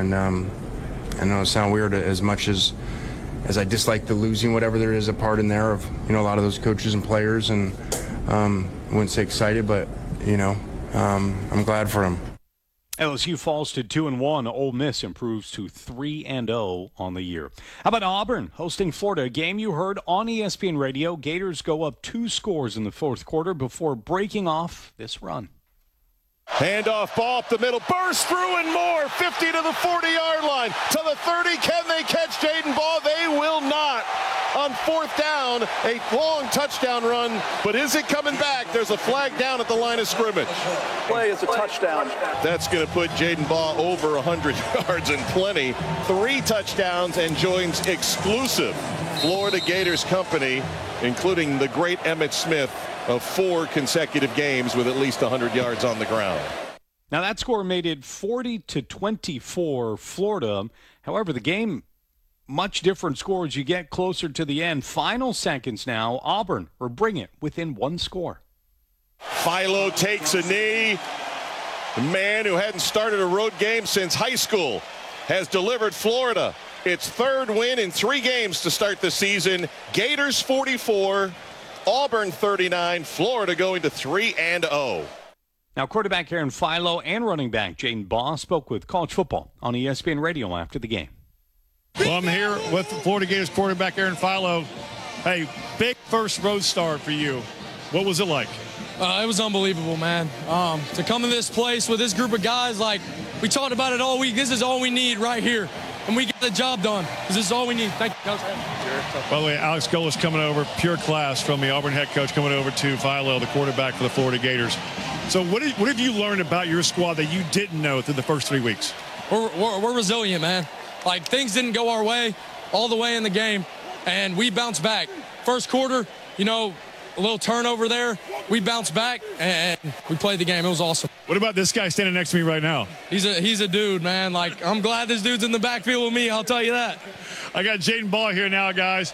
And I know it sounds weird, as much as I dislike the losing, whatever there is a part in there of, a lot of those coaches and players, and I wouldn't say excited, but, I'm glad for them. LSU falls to 2-1. Ole Miss improves to 3-0 on the year. How about Auburn hosting Florida? A game you heard on ESPN Radio. Gators go up 2 scores in the fourth quarter before breaking off this run. Handoff, ball up the middle, burst through and more, 50 to the 40-yard line, to the 30. Can they catch Jaden Baugh? They will not. On fourth down, a long touchdown run, but is it coming back? There's a flag down at the line of scrimmage. Play is a touchdown. That's going to put Jaden Baugh over 100 yards and plenty. 3 touchdowns and joins exclusive Florida Gators company, including the great Emmitt Smith, of 4 consecutive games with at least 100 yards on the ground. Now that score made it 40-24 Florida. However, the game, much different score as you get closer to the end. Final seconds now. Auburn or bring it within 1 score. Philo takes a knee. The man who hadn't started a road game since high school has delivered Florida its 3rd win in 3 games to start the season. Gators 44. Auburn 39, Florida going to 3-0. Now, quarterback Aaron Philo and running back Jaden Baugh spoke with College Football on ESPN Radio after the game. Well, I'm here with Florida Gators quarterback Aaron Philo. Hey, big first road start for you. What was it like? It was unbelievable, man. To come to this place with this group of guys, like we talked about it all week, this is all we need right here. And we get the job done, because this is all we need. Thank you, Coach. By the way, Alex Golis coming over, pure class from the Auburn head coach, coming over to Philo, the quarterback for the Florida Gators. So what have you learned about your squad that you didn't know through the first 3 weeks? We're resilient, man. Like, things didn't go our way all the way in the game, and we bounced back. First quarter, a little turnover there. We bounced back, and we played the game. It was awesome. What about this guy standing next to me right now? He's a dude, man. Like, I'm glad this dude's in the backfield with me, I'll tell you that. I got Jaden Baugh here now, guys.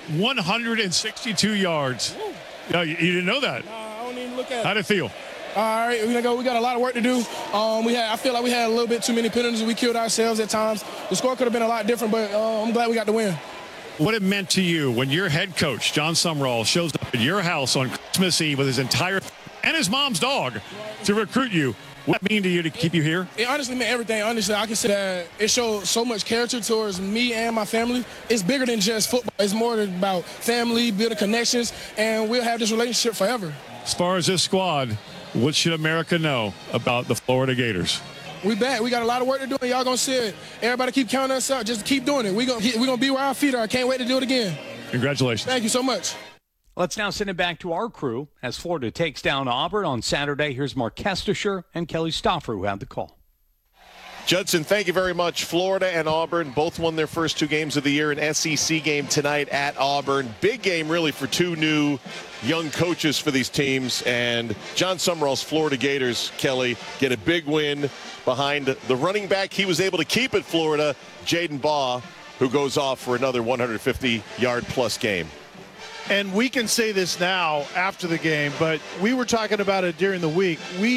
162 yards. You didn't know that? I don't even look at it. How'd it feel? All right, we got a lot of work to do. I feel like we had a little bit too many penalties. We killed ourselves at times. The score could have been a lot different, but I'm glad we got the win. What it meant to you when your head coach, John Sumrall, shows up at your house on Christmas Eve with his entire and his mom's dog to recruit you. What did it mean to you to keep you here? It honestly meant everything. Honestly, I can say that it showed so much character towards me and my family. It's bigger than just football. It's more about family, building connections, and we'll have this relationship forever. As far as this squad, what should America know about the Florida Gators? We back. We got a lot of work to do, and y'all gonna see it. Everybody keep counting us out. Just keep doing it. We gonna be where our feet are. I can't wait to do it again. Congratulations. Thank you so much. Let's now send it back to our crew as Florida takes down Auburn on Saturday. Here's Mark Kestisher and Kelly Stoffer who had the call. Judson, thank you very much. Florida and Auburn both won their first 2 games of the year. An SEC game tonight at Auburn. Big game really for 2 new young coaches for these teams. And John Sumrall's Florida Gators, Kelly, get a big win behind the running back he was able to keep at Florida, Jaden Baugh, who goes off for another 150-yard-plus game. And we can say this now after the game, but we were talking about it during the week.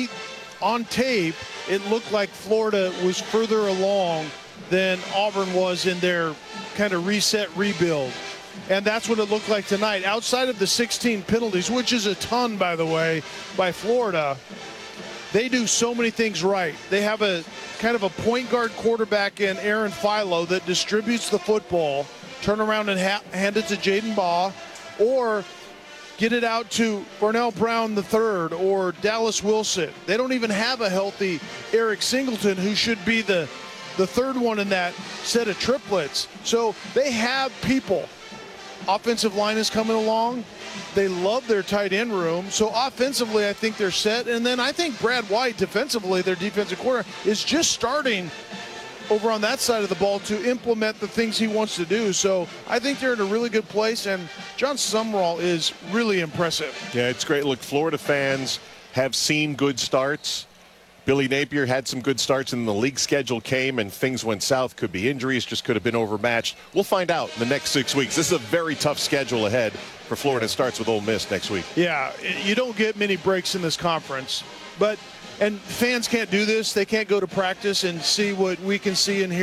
On tape, it looked like Florida was further along than Auburn was in their kind of reset rebuild. And that's what it looked like tonight. Outside of the 16 penalties, which is a ton, by the way, by Florida, they do so many things right. They have a kind of a point guard quarterback in Aaron Philo that distributes the football, turn around and hand it to Jaden Baugh, or get it out to Burnell Brown III or Dallas Wilson. They don't even have a healthy Eric Singleton, who should be the third one in that set of triplets. So they have people. Offensive line is coming along. They love their tight end room. So offensively, I think they're set. And then I think Brad White, defensively, their defensive coordinator, is just starting over on that side of the ball to implement the things he wants to do. So I think they're in a really good place, and John Sumrall is really impressive. Yeah, it's great. Look, Florida fans have seen good starts. Billy Napier had some good starts, and the league schedule came and things went south. Could be injuries, just could have been overmatched. We'll find out in the next 6 weeks. This is a very tough schedule ahead for Florida. It starts with Ole Miss next week. Yeah, you don't get many breaks in this conference, and fans can't do this. They can't go to practice and see what we can see and hear.